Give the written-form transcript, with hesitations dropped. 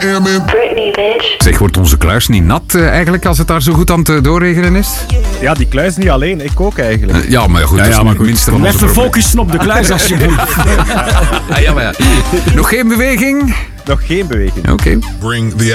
Britney, bitch. Zeg, wordt onze kluis niet nat eigenlijk als het daar zo goed aan het doorregenen is? Ja, die kluis niet alleen, ik ook eigenlijk. Ja, maar goed, dat is het minste van onze Even probleem. focussen op de kluis alsjeblieft. Ja, maar ja. Nog geen beweging? Nog geen beweging. Oké. Bring the